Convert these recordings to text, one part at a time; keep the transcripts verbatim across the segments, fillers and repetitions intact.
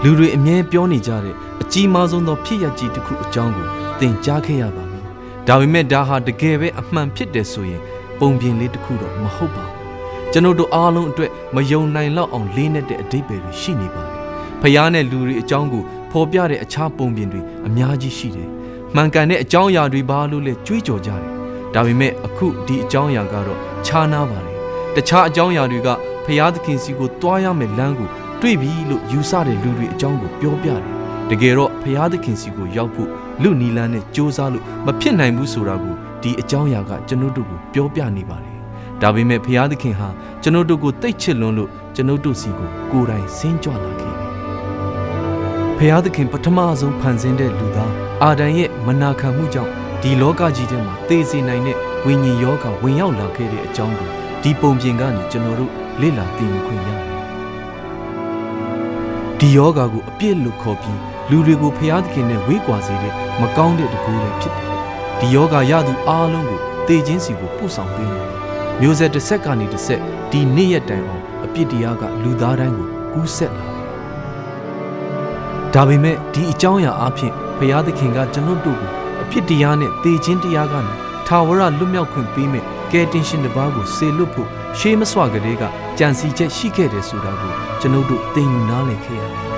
လူတွေအမြဲပြောနေကြတဲ့အကြီးမားဆုံးသောဖြစ်ရပ်ကြီးတစ်ခုအကြောင်းကိုသင်ကြားခဲ့ရပါပြီ။ဒါပေမဲ့ဒါဟာတကယ်ပဲအမှန်ဖြစ်တယ်ဆိုရင်ပုံပြင်လေးတစ်ခုတော့မဟုတ်ပါဘူး။ကျွန်တော်တို့အားလုံးအတွက်မယုံနိုင်လောက်အောင်လေးနက်တဲ့အဓိပ္ပာယ်တွေရှိနေပါတယ်။ဖခင်နဲ့လူတွေအကြောင်းကိုဖော်ပြတဲ့အခြားပုံပြင်တွေအများကြီးရှိတယ်။မှန်ကန်တဲ့အကြောင်းအရာတွေဘာလို့လဲကြွေးကြော်ကြတယ်။ဒါပေမဲ့အခုဒီအကြောင်းအရာကတော့ခြားနားပါတယ်။တခြားအကြောင်းအရာတွေကဖခင်သခင်စီကိုတွားရမယ်လမ်းကိုတွေ့ပြီလို့ယူဆတဲ့လူတွေအကြောင်းကိုပြောပြတယ်။တကယ်တော့ဖခင်သခင်စီကိုရောက်ဖို့လူနီလန်းနဲ့ကြိုးစားလို့မဖြစ်နိုင်ဘူးဆိုတာကိုဒီအကြောင်းအရာကကျွန်တော်တို့ကိုပြောပြနေပါတယ်။ဒါပေမဲ့ဖခင်သခင်ဟာကျွန်တော်တို့ကိုတိတ်ချစ်လွန်းလို့ကျွန်တော်တို့စီကိုကိုယ်တိုင်ဆင်းကြွလာခဲ့တယ်။ဖခင်သခင်ပထမဆုံးဖန်ဆင်းတဲ့လူသားအာဒံရဲ့မနာခံမှုကြောင့်ဒီလောကကြီးထဲမှာသေစေနိုင်တဲ့ဝိညာဉ်ယောဂဝင်ရောက်လာခဲ့တဲ့အကြောင်းကိုဒီပုံပြင်ကနေကျွန်တော်တို့လေ့လာသိယူခွင့်ရတယ်။ဒီယောဂကိုအပြစ်လို့ခေါ်ပြီးလူတွေကိုဖျားသခင်နဲ့ဝေးကွာစေတဲ့မကောင်းတဲ့တကူလည်းဖြစ်တယ်။ဒီယောဂရသူအားလုံးကိုသေခြင်းစီကိုပို့ဆောင်ပေးနေတယ်။မျိုးဆက်တစ်ဆက်ကနေတစ်ဆက်ဒီနေ့ရက်တိုင်အောင်အပြစ်တရားကလူသားတိုင်းကိုကူးဆက်လာတယ်။ဒါပေမဲ့ဒီအကြောင်းအရာအဖြစ်ဖျားသခင်ကကျွန်တော်တို့ကိုအပြစ်တရားနဲ့သေခြင်းတရားကနေထာဝရလွတ်မြောက်ခွင့်ပေးမဲ့ကယ်တင်ရှင်တစ်ပါးကိုစေလွတ်ဖို့ရှေးမစွာကလေးကကြံစီချက်ရှိခဲ့တယ်ဆိုတာကိုကျွန်တော်တို့သင်ယူနားလည်ခဲ့ရတယ်။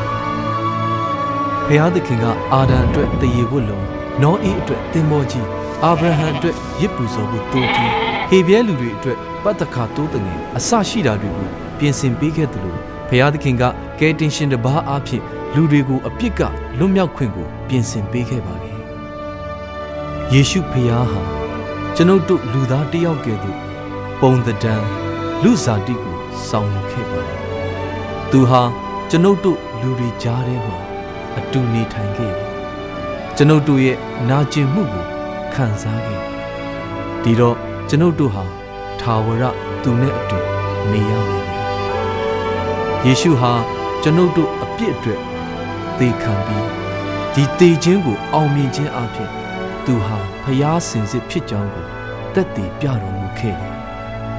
ဘုရားသခင်ကအာဒံအတွက်တရေဝတ်လုံး၊နောအေးအတွက်သင်္ဘောကြီး၊အာဗြဟံအတွက်ရစ်ပူဇော်ဖို့တိုးကြီး၊ဟေဗြဲလူတွေအတွက်ပတ်သက်ခါတိုးတငယ်အစရှိတာတွေကိုပြင်ဆင်ပေးခဲ့တယ်လို့ဘုရားသခင်ကကယ်တင်ရှင်တစ်ပါးအဖြစ်လူတွေကိုအပြစ်ကလွတ်မြောက်ခွင့်ကိုပြင်ဆင်ပေးခဲ့ပါတယ်။ယေရှုဖခင်ဟာကျွန်ုပ်တို့လူသားတစ်ယောက်ကဲ့သို့ပုံသဏ္ဍာန်လူစားတိကိုဆောင်ယူခဲ့ပါတယ်။သူဟာကျွန်ုပ်တို့လူတွေကြားထဲမှာအတူနေထိုင်ခဲ့တယ်။ကျွန်ုပ်တို့ရဲ့နာကျင်မှုကိုခံစားခဲ့တယ်။ဒီတော့ကျွန်ုပ်တို့ဟာထာဝရသူနဲ့အတူနေရလိမ့်မယ်။ယေရှုဟာကျွန်ုပ်တို့အပြစ်အတွက်သေခံပြီးဒီသေခြင်းကိုအောင်မြင်ခြင်းအပြင်သူဟာဖျားစင်စစ်ဖြစ်ကြောင်းကိုသက်သေပြတော်မူခဲ့တယ်။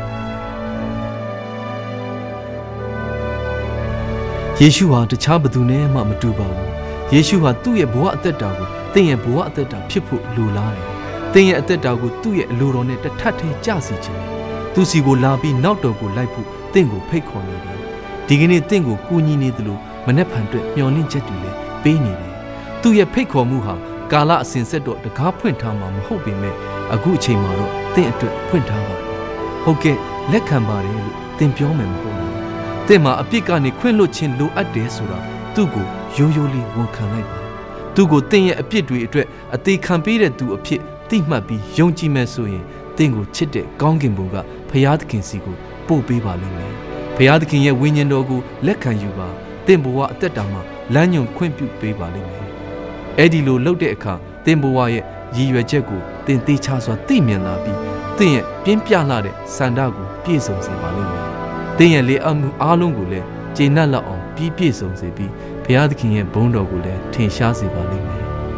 ယေရှုဟာတခြားဘသူနဲ့မှမတူပါဘူး။ယေရှုဟာသူ့ရဲ့ဘဝအသက်တာကိုသင်ရဲ့ဘဝအသက်တာဖြစ်ဖို့လိုလားတယ်။သင်ရဲ့အသက်တာကိုသူ့ရဲ့အလိုတော်နဲ့တစ်ထပ်ထည်းကျစေခြင်းနဲ့သူစီကိုလာပြီးနောက်တော်ကိုလိုက်ဖို့သင်ကိုဖိတ်ခေါ်နေတယ်။ဒီကနေ့သင်ကိုကူညီနေသလိုမနှက်ဖန်အတွက်မျှော်လင့်ချက်တွေလည်းပေးနေတယ်။သူ့ရဲ့ဖိတ်ခေါ်မှုဟာကာလအစဉ်ဆက်တော့တကားဖွင့်ထားမှာမဟုတ်ပေမဲ့အခုအချိန်မှာတော့သင်အတွက်ဖွင့်ထားပါတယ်။ဟုတ်ကဲ့လက်ခံပါတယ်လို့သင်ပြောမယ်မဟုတ်လား။သင်မှာအပြစ်ကနေခွင့်လွှတ်ခြင်းလိုအပ်တယ်ဆိုတာသူ့ကိုရိုးရိုးလေးဝန်ခံလိုက်ပါ။သူ့ကိုသင်ရဲ့အပြစ်တွေအတွက်အသေးခံပေးတဲ့သူအဖြစ်သိမှတ်ပြီးယုံကြည်မယ်ဆိုရင်သင်ကိုချစ်တဲ့ကောင်းကင်ဘုံကဖခင်သခင်စီကိုပို့ပေးပါလိမ့်မယ်။ဖခင်သခင်ရဲ့ဝိညာဉ်တော်ကိုလက်ခံယူပါ။သင်ဘဝအသက်တာမှာလမ်းညွန်ခွင့်ပြုပေးပါလိမ့်မယ်။အဲ့ဒီလိုလုပ်တဲ့အခါသင်ဘဝရဲ့ရည်ရွယ်ချက်ကိုသင်သိချစွာသိမြင်လာပြီးသင်ရဲ့ပြင်းပြလှတဲ့စန္ဒကိုပြည့်စုံစေပါလိမ့်မယ်။သင်ရဲ့လေအပ်မှုအားလုံးကိုလည်းကျေနပ်လောက်အောင်ပြည့်ပြည့်စုံစေပြီးဘုရားသခင်ရဲ့ဘုန်းတော်ကိုလည်းထင်ရှားစေပါလိမ့်မယ်